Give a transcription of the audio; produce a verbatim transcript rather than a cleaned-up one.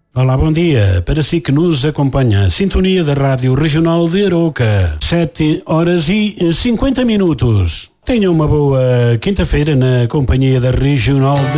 Olá, bom dia. Para si que nos acompanha, a sintonia da Rádio Regional de Arouca, sete horas e cinquenta minutos. Tenha uma boa quinta-feira na companhia da Regional de